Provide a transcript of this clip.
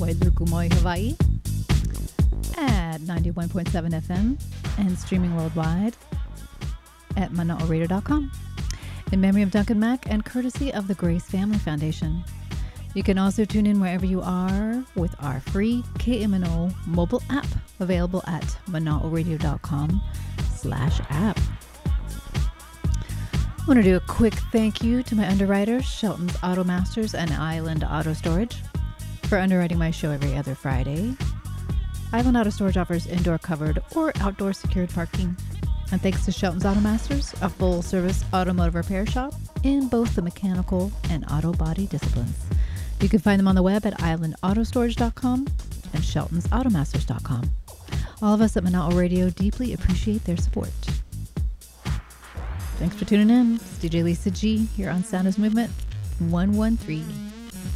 Wailukumoi, Hawaii at 91.7 FM and streaming worldwide at manaoradio.com. In memory of Duncan Mack and courtesy of the Grace Family Foundation. You can also tune in wherever you are with our free KMNO mobile app available at manaoradio.com/app. I want to do a quick thank you to my underwriters, Shelton's Auto Masters and Island Auto Storage, for underwriting my show every other Friday. Island Auto Storage offers indoor covered or outdoor secured parking. And thanks to Shelton's Auto Masters, a full-service automotive repair shop in both the mechanical and auto body disciplines. You can find them on the web at islandautostorage.com and sheltonsautomasters.com. All of us at Mana'o Radio deeply appreciate their support. Thanks for tuning in. It's DJ Lisa G here on Sound is Movement 113.